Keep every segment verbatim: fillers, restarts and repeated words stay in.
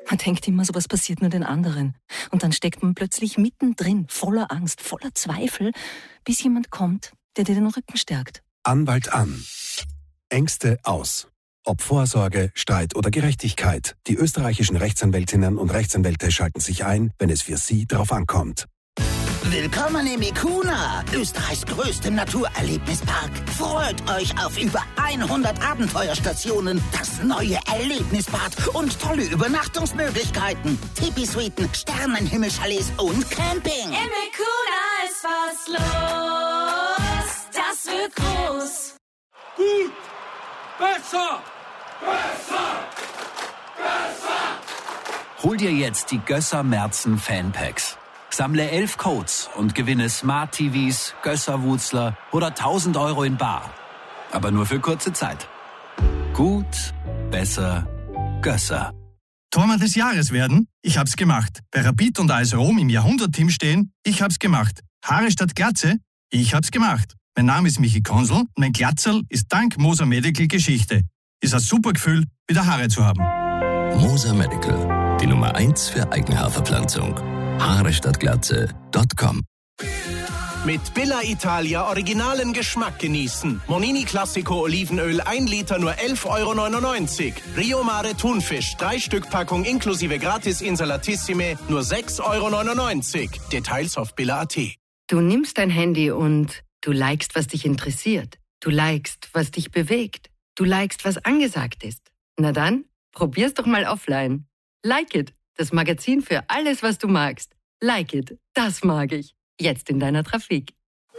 Man denkt immer, sowas passiert nur den anderen. Und dann steckt man plötzlich mittendrin, voller Angst, voller Zweifel, bis jemand kommt, der dir den Rücken stärkt. Anwalt an. Ängste aus. Ob Vorsorge, Streit oder Gerechtigkeit. Die österreichischen Rechtsanwältinnen und Rechtsanwälte schalten sich ein, wenn es für Sie drauf ankommt. Willkommen im Ikuna, Österreichs größtem Naturerlebnispark. Freut euch auf über hundert Abenteuerstationen, das neue Erlebnisbad und tolle Übernachtungsmöglichkeiten. Tipi-Suiten, Sternenhimmelchalets und Camping. Im Ikuna ist was los, das wird groß. Gut, besser, besser, besser. Hol dir jetzt die Gösser Merzen Fanpacks. Sammle elf Codes und gewinne Smart T Vs, Gösser-Wutzler oder tausend Euro in bar. Aber nur für kurze Zeit. Gut, besser, Gösser. Tormann des Jahres werden? Ich hab's gemacht. Bei Rapid und A S Rom im Jahrhundertteam stehen? Ich hab's gemacht. Haare statt Glatze? Ich hab's gemacht. Mein Name ist Michi Konsel und mein Glatzerl ist dank Moser Medical Geschichte. Ist ein super Gefühl, wieder Haare zu haben. Moser Medical, die Nummer eins für Eigenhaarverpflanzung. Haare statt Glatze Punkt com. Mit Billa Italia originalen Geschmack genießen. Monini Classico Olivenöl ein Liter nur elf Euro neunundneunzig. Rio Mare Thunfisch drei Stück Packung inklusive Gratis Insalatissime nur sechs Euro neunundneunzig. Details auf billa punkt at. Du nimmst dein Handy und du likest, was dich interessiert. Du likest, was dich bewegt. Du likest, was angesagt ist. Na dann, probier's doch mal offline. Like It, das Magazin für alles, was du magst. Like It, das mag ich. Jetzt in deiner Trafik.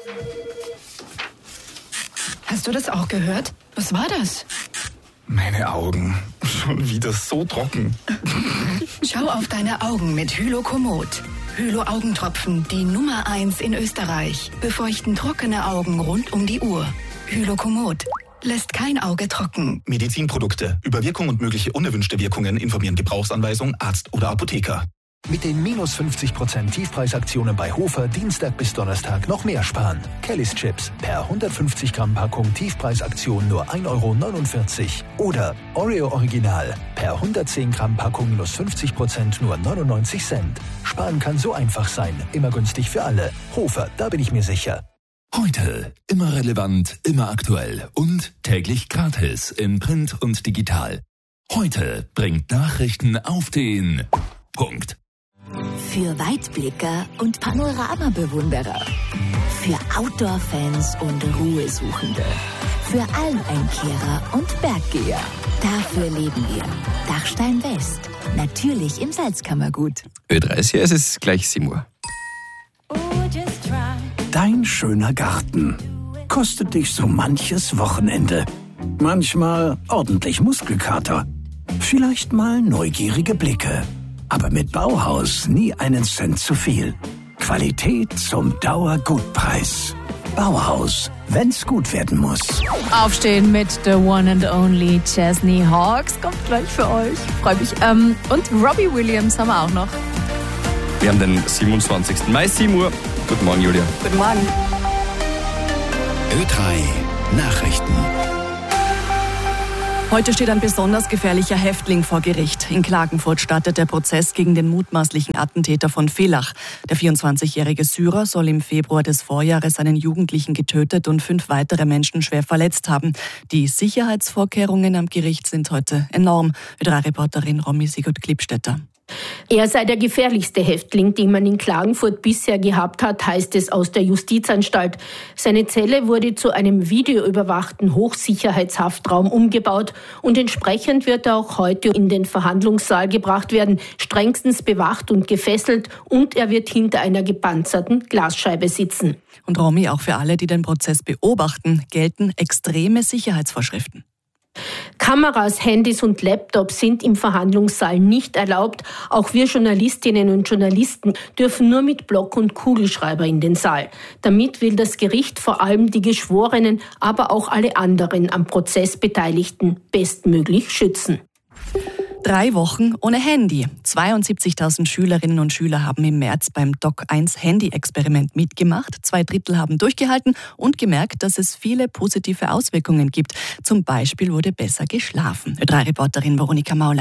Hast du das auch gehört? Was war das? Meine Augen. Schon wieder so trocken. Schau auf deine Augen mit Hylokomod. Hylo-Augentropfen, die Nummer eins in Österreich. Befeuchten trockene Augen rund um die Uhr. Hylokomod. Lässt kein Auge trocken. Medizinprodukte. Über Wirkung und mögliche unerwünschte Wirkungen informieren Gebrauchsanweisung, Arzt oder Apotheker. Mit den minus fünfzig Prozent Tiefpreisaktionen bei Hofer Dienstag bis Donnerstag noch mehr sparen. Kellys Chips per hundertfünfzig Gramm Packung Tiefpreisaktion nur ein Euro neunundvierzig. Oder Oreo Original per hundertzehn Gramm Packung minus fünfzig Prozent nur neunundneunzig Cent. Sparen kann so einfach sein. Immer günstig für alle. Hofer, da bin ich mir sicher. Heute immer relevant, immer aktuell und täglich gratis in Print und digital. Heute bringt Nachrichten auf den Punkt. Für Weitblicker und Panoramabewunderer. Für Outdoor-Fans und Ruhesuchende. Für Almeinkehrer und Berggeher. Dafür leben wir. Dachstein West. Natürlich im Salzkammergut. Ö dreißig, es ist gleich sieben Uhr. Dein schöner Garten kostet dich so manches Wochenende. Manchmal ordentlich Muskelkater. Vielleicht mal neugierige Blicke. Aber mit Bauhaus nie einen Cent zu viel. Qualität zum Dauergutpreis. Bauhaus, wenn's gut werden muss. Aufstehen mit The One and Only Chesney Hawks kommt gleich für euch. Freue mich. Ähm, und Robbie Williams haben wir auch noch. Wir haben den siebenundzwanzigsten Mai, sieben Uhr. Guten Morgen, Julia. Guten Morgen. Ö drei Nachrichten. Heute steht ein besonders gefährlicher Häftling vor Gericht. In Klagenfurt startet der Prozess gegen den mutmaßlichen Attentäter von Villach. Der vierundzwanzigjährige Syrer soll im Februar des Vorjahres einen Jugendlichen getötet und fünf weitere Menschen schwer verletzt haben. Die Sicherheitsvorkehrungen am Gericht sind heute enorm. Ö drei Reporterin Romy Sigurd-Klippstetter. Er sei der gefährlichste Häftling, den man in Klagenfurt bisher gehabt hat, heißt es aus der Justizanstalt. Seine Zelle wurde zu einem videoüberwachten Hochsicherheitshaftraum umgebaut und entsprechend wird er auch heute in den Verhandlungssaal gebracht werden, strengstens bewacht und gefesselt, und er wird hinter einer gepanzerten Glasscheibe sitzen. Und Romy, auch für alle, die den Prozess beobachten, gelten extreme Sicherheitsvorschriften. Kameras, Handys und Laptops sind im Verhandlungssaal nicht erlaubt. Auch wir Journalistinnen und Journalisten dürfen nur mit Block und Kugelschreiber in den Saal. Damit will das Gericht vor allem die Geschworenen, aber auch alle anderen am Prozess Beteiligten bestmöglich schützen. Drei Wochen ohne Handy. zweiundsiebzigtausend Schülerinnen und Schüler haben im März beim D O C eins Handy-Experiment mitgemacht. Zwei Drittel haben durchgehalten und gemerkt, dass es viele positive Auswirkungen gibt. Zum Beispiel wurde besser geschlafen. Ö drei Reporterin Veronika Mauler.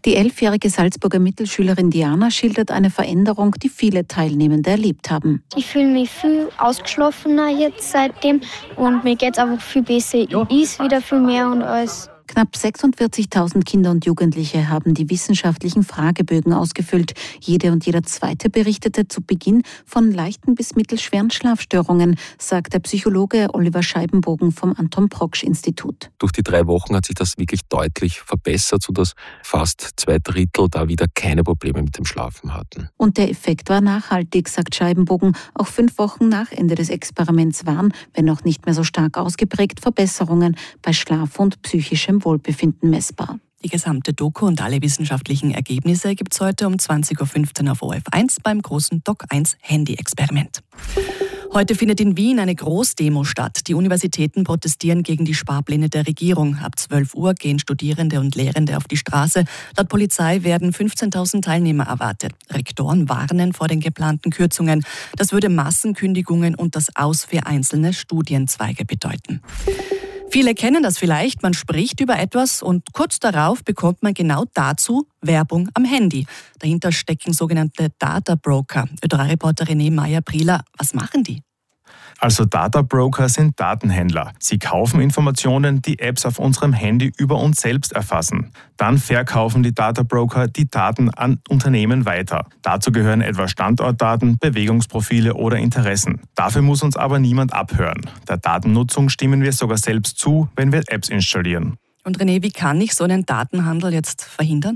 Die elfjährige Salzburger Mittelschülerin Diana schildert eine Veränderung, die viele Teilnehmende erlebt haben. Ich fühle mich viel ausgeschlafener jetzt seitdem und mir geht es einfach viel besser. Ich esse wieder viel mehr und alles. Knapp sechsundvierzigtausend Kinder und Jugendliche haben die wissenschaftlichen Fragebögen ausgefüllt. Jede und jeder Zweite berichtete zu Beginn von leichten bis mittelschweren Schlafstörungen, sagt der Psychologe Oliver Scheibenbogen vom Anton-Proksch-Institut. Durch die drei Wochen hat sich das wirklich deutlich verbessert, sodass fast zwei Drittel da wieder keine Probleme mit dem Schlafen hatten. Und der Effekt war nachhaltig, sagt Scheibenbogen. Auch fünf Wochen nach Ende des Experiments waren, wenn auch nicht mehr so stark ausgeprägt, Verbesserungen bei Schlaf und psychischem Wohlbefinden messbar. Die gesamte Doku und alle wissenschaftlichen Ergebnisse gibt es heute um zwanzig Uhr fünfzehn auf O F eins beim großen Doc eins Handy-Experiment. Heute findet in Wien eine Großdemo statt. Die Universitäten protestieren gegen die Sparpläne der Regierung. Ab zwölf Uhr gehen Studierende und Lehrende auf die Straße. Laut Polizei werden fünfzehntausend Teilnehmer erwartet. Rektoren warnen vor den geplanten Kürzungen. Das würde Massenkündigungen und das Aus für einzelne Studienzweige bedeuten. Viele kennen das vielleicht, man spricht über etwas und kurz darauf bekommt man genau dazu Werbung am Handy. Dahinter stecken sogenannte Data Broker. Ö drei Reporter René Meyer-Prieler, was machen die? Also Data Broker sind Datenhändler. Sie kaufen Informationen, die Apps auf unserem Handy über uns selbst erfassen. Dann verkaufen die Data Broker die Daten an Unternehmen weiter. Dazu gehören etwa Standortdaten, Bewegungsprofile oder Interessen. Dafür muss uns aber niemand abhören. Der Datennutzung stimmen wir sogar selbst zu, wenn wir Apps installieren. Und René, wie kann ich so einen Datenhandel jetzt verhindern?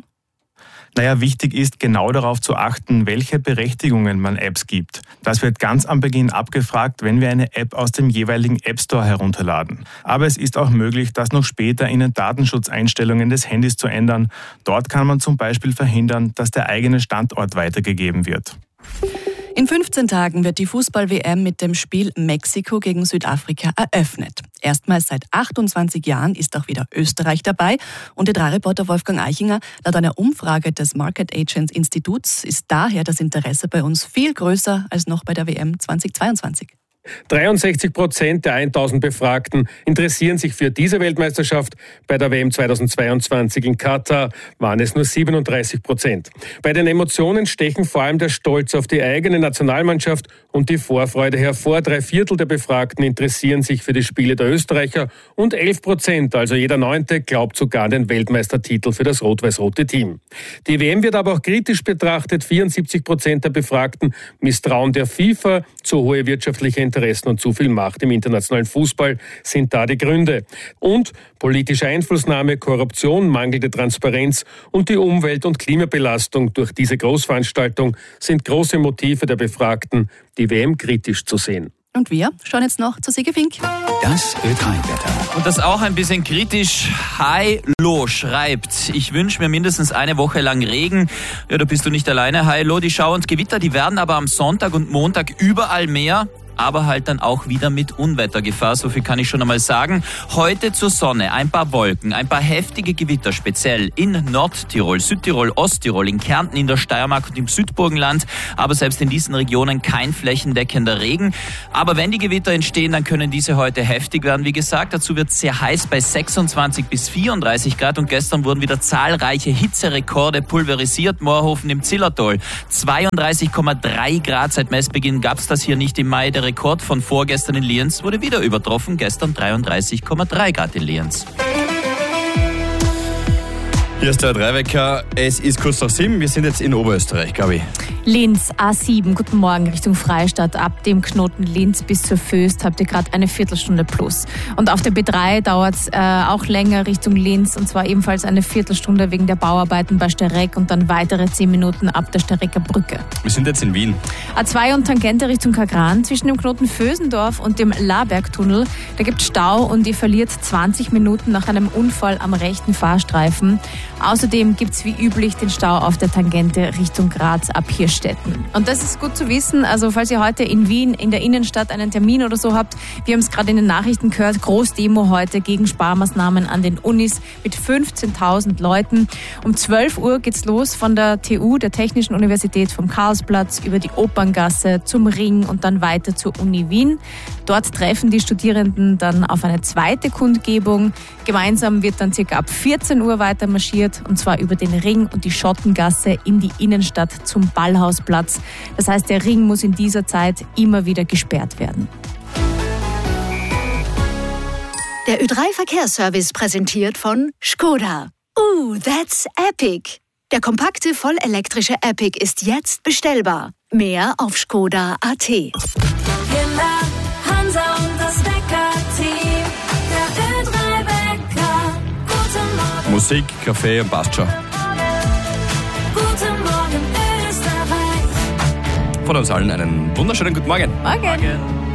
Naja, wichtig ist, genau darauf zu achten, welche Berechtigungen man Apps gibt. Das wird ganz am Beginn abgefragt, wenn wir eine App aus dem jeweiligen App Store herunterladen. Aber es ist auch möglich, das noch später in den Datenschutzeinstellungen des Handys zu ändern. Dort kann man zum Beispiel verhindern, dass der eigene Standort weitergegeben wird. In fünfzehn Tagen wird die Fußball-W M mit dem Spiel Mexiko gegen Südafrika eröffnet. Erstmals seit achtundzwanzig Jahren ist auch wieder Österreich dabei. Und der Ö drei Reporter Wolfgang Eichinger, laut einer Umfrage des Market Agents Instituts ist daher das Interesse bei uns viel größer als noch bei der W M zweitausendzweiundzwanzig. dreiundsechzig Prozent der tausend Befragten interessieren sich für diese Weltmeisterschaft. Bei der W M zweitausendzweiundzwanzig in Katar waren es nur siebenunddreißig Prozent. Bei den Emotionen stechen vor allem der Stolz auf die eigene Nationalmannschaft und die Vorfreude hervor. Drei Viertel der Befragten interessieren sich für die Spiele der Österreicher und elf Prozent, also jeder Neunte, glaubt sogar an den Weltmeistertitel für das rot-weiß-rote Team. Die W M wird aber auch kritisch betrachtet. vierundsiebzig Prozent der Befragten misstrauen der FIFA. Zu hohe wirtschaftliche Interessen und zu viel Macht im internationalen Fußball sind da die Gründe. Und politische Einflussnahme, Korruption, mangelnde Transparenz und die Umwelt- und Klimabelastung durch diese Großveranstaltung sind große Motive der Befragten, die W M kritisch zu sehen. Und wir schauen jetzt noch zu Sigi Fink. Das Ö drei Wetter. Und das auch ein bisschen kritisch. Hi Lo schreibt, ich wünsche mir mindestens eine Woche lang Regen. Ja, da bist du nicht alleine. Hi Lo, die Schauer und Gewitter, die werden aber am Sonntag und Montag überall mehr. Aber halt dann auch wieder mit Unwettergefahr, so viel kann ich schon einmal sagen. Heute zur Sonne, ein paar Wolken, ein paar heftige Gewitter, speziell in Nordtirol, Südtirol, Osttirol, in Kärnten, in der Steiermark und im Südburgenland. Aber selbst in diesen Regionen kein flächendeckender Regen. Aber wenn die Gewitter entstehen, dann können diese heute heftig werden. Wie gesagt, dazu wird es sehr heiß bei sechsundzwanzig bis vierunddreißig Grad. Und gestern wurden wieder zahlreiche Hitzerekorde pulverisiert. Moorhofen im Zillertal, zweiunddreißig Komma drei Grad. Seit Messbeginn gab es das hier nicht im Mai. Der Rekord von vorgestern in Lienz wurde wieder übertroffen. Gestern dreiunddreißig Komma drei Grad in Lienz. Hier ist der Ö drei Wecker. Es ist kurz nach sieben. Wir sind jetzt in Oberösterreich, Gabi. Linz A sieben, guten Morgen Richtung Freistadt. Ab dem Knoten Linz bis zur Föst habt ihr gerade eine Viertelstunde plus. Und auf der B drei dauert es äh, auch länger Richtung Linz und zwar ebenfalls eine Viertelstunde wegen der Bauarbeiten bei Stereck und dann weitere zehn Minuten ab der Sterecker Brücke. Wir sind jetzt in Wien. A zwei und Tangente Richtung Kagran zwischen dem Knoten Vösendorf und dem Labergtunnel. Da gibt es Stau und ihr verliert zwanzig Minuten nach einem Unfall am rechten Fahrstreifen. Außerdem gibt es wie üblich den Stau auf der Tangente Richtung Graz ab Hirstetten. Und das ist gut zu wissen, also falls ihr heute in Wien in der Innenstadt einen Termin oder so habt, wir haben es gerade in den Nachrichten gehört, Großdemo heute gegen Sparmaßnahmen an den Unis mit fünfzehntausend Leuten. Um zwölf Uhr geht's los von der T U, der Technischen Universität vom Karlsplatz, über die Operngasse zum Ring und dann weiter zur Uni Wien. Dort treffen die Studierenden dann auf eine zweite Kundgebung. Gemeinsam wird dann circa ab vierzehn Uhr weiter marschiert, und zwar über den Ring und die Schottengasse in die Innenstadt zum Ballhausplatz. Das heißt, der Ring muss in dieser Zeit immer wieder gesperrt werden. Der Ö drei Verkehrsservice präsentiert von Skoda. Ooh, that's epic! Der kompakte, vollelektrische Epic ist jetzt bestellbar. Mehr auf skoda punkt at. Kinder, Hansa und das Wecker-Team. Der Ö drei Wecker. Guten Morgen. Musik, Kaffee und passt schon. Guten Morgen, Österreich. Von uns allen einen wunderschönen guten Morgen. Morgen. Morgen.